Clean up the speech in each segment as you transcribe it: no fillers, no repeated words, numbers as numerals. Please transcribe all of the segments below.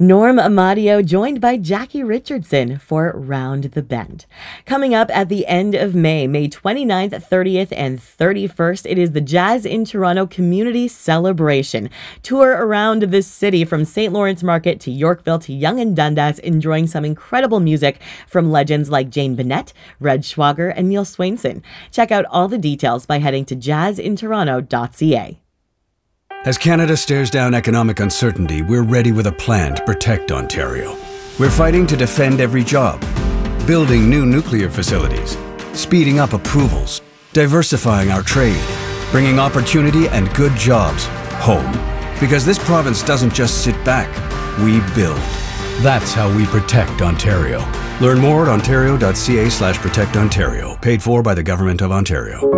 Norm Amadio joined by Jackie Richardson for Round the Bend. Coming up at the end of May, May 29th, 30th, and 31st, it is the Jazz in Toronto Community Celebration. Tour around the city from St. Lawrence Market to Yorkville to Yonge and Dundas, enjoying some incredible music from legends like Jane Bennett, Red Schwager, and Neil Swainson. Check out all the details by heading to jazzintoronto.ca. As Canada stares down economic uncertainty, we're ready with a plan to protect Ontario. We're fighting to defend every job, building new nuclear facilities, speeding up approvals, diversifying our trade, bringing opportunity and good jobs home. Because this province doesn't just sit back, we build. That's how we protect Ontario. Learn more at ontario.ca/protectontario. Paid for by the Government of Ontario.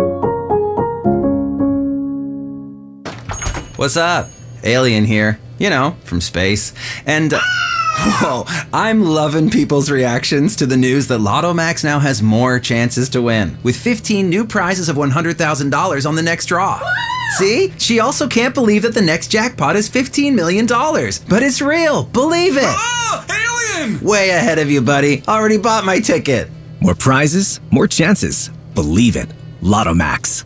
What's up? Alien here. You know, from space. And, whoa, I'm loving people's reactions to the news that Lotto Max now has more chances to win, with 15 new prizes of $100,000 on the next draw. See? She also can't believe that the next jackpot is $15 million. But it's real. Believe it. Oh, alien! Way ahead of you, buddy. Already bought my ticket. More prizes, more chances. Believe it. Lotto Max.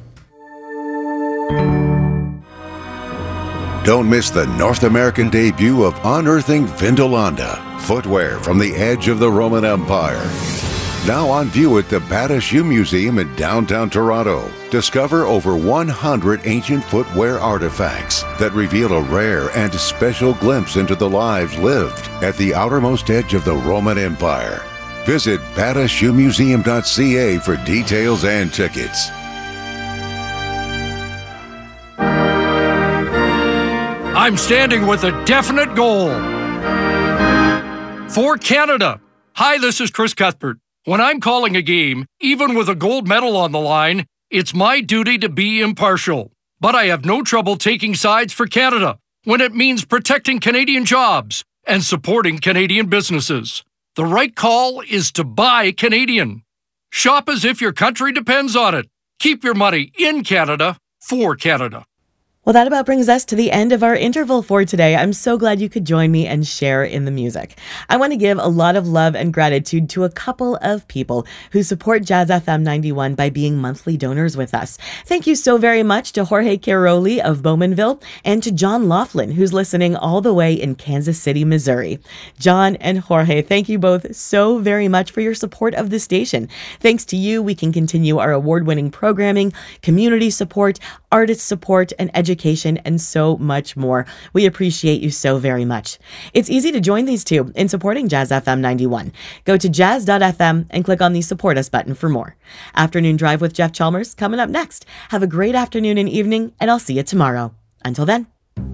Don't miss the North American debut of Unearthing Vindolanda, footwear from the edge of the Roman Empire. Now on view at the Bata Shoe Museum in downtown Toronto. Discover over 100 ancient footwear artifacts that reveal a rare and special glimpse into the lives lived at the outermost edge of the Roman Empire. Visit batashoemuseum.ca for details and tickets. I'm standing with a definite goal. For Canada. Hi, this is Chris Cuthbert. When I'm calling a game, even with a gold medal on the line, it's my duty to be impartial. But I have no trouble taking sides for Canada when it means protecting Canadian jobs and supporting Canadian businesses. The right call is to buy Canadian. Shop as if your country depends on it. Keep your money in Canada for Canada. Well, that about brings us to the end of our interval for today. I'm so glad you could join me and share in the music. I want to give a lot of love and gratitude to a couple of people who support Jazz FM 91 by being monthly donors with us. Thank you so very much to Jorge Caroli of Bowmanville and to John Laughlin, who's listening all the way in Kansas City, Missouri. John and Jorge, thank you both so very much for your support of the station. Thanks to you, we can continue our award-winning programming, community support, artist support, and education, and so much more. We appreciate you so very much. It's easy to join these two in supporting Jazz FM 91. Go to jazz.fm and click on the Support Us button for more. Afternoon Drive with Jeff Chalmers coming up next. Have a great afternoon and evening, and I'll see you tomorrow. Until then.